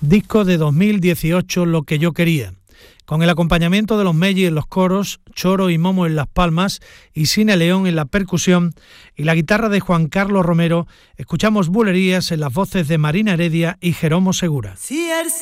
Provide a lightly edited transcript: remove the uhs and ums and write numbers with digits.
disco de 2018, Lo que yo quería. Con el acompañamiento de los Melli en los coros, Choro y Momo en las palmas y Sine León en la percusión y la guitarra de Juan Carlos Romero, escuchamos Bulerías en las voces de Marina Heredia y Jeromo Segura.